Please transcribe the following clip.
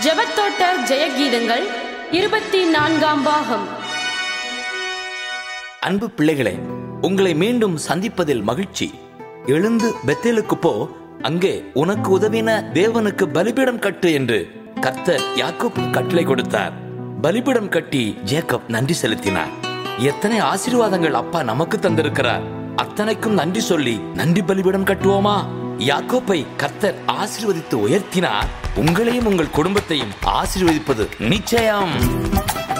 ஜெபத்தோட்ட ஜெயகீதங்கள் 24ஆம் பாகம். அன்பு பிள்ளைகளே, உங்களை மீண்டும் சந்திப்பதில் மகிழ்ச்சி. எழுந்து பெத்தேலுக்கு போ, அங்கே உனக்கு உதவின தேவனுக்கு பலிபீடம் கட்டு என்று கர்த்தர் யாக்கோபு கட்டளை கொடுத்தார். பலிபீடம் கட்டி ஜேக்கப் நன்றி செலுத்தினார். எத்தனை ஆசீர்வாதங்கள் அப்பா நமக்கு தந்திருக்கிறார். அத்தனைக்கும் நன்றி சொல்லி நன்றி பலிபீடம் கட்டுவோமா? யாக்கோப்பை கர்த்தர் ஆசீர்வதித்து உயர்த்தினார். உங்களையும் உங்கள் குடும்பத்தையும் ஆசீர்வதிப்பது நிச்சயம்.